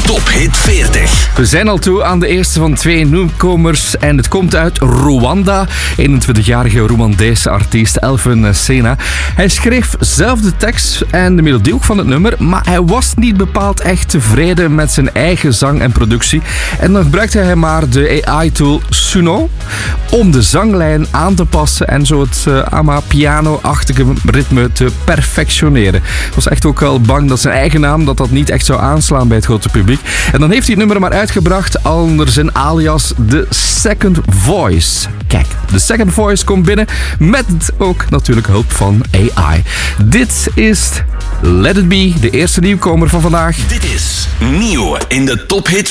Top Hit 40. We zijn al toe aan de eerste van 2 nieuwkomers en het komt uit Rwanda. 21-jarige Rwandese artiest Elfen Sena. Hij schreef zelf de tekst en de melodie ook van het nummer, maar hij was niet bepaald echt tevreden met zijn eigen zang en productie. En dan gebruikte hij maar de AI-tool Suno om de zanglijn aan te passen en zo het amapiano-achtige ritme te perfectioneren. Hij was echt ook wel bang dat zijn eigen naam dat niet echt zou aanslaan bij het grote publiek. En dan heeft hij het nummer maar uitgebracht onder zijn alias The Second Voice. Kijk, The Second Voice komt binnen met ook natuurlijk hulp van AI. Dit is Let It Be, de eerste nieuwkomer van vandaag. Dit is nieuw in de Top Hit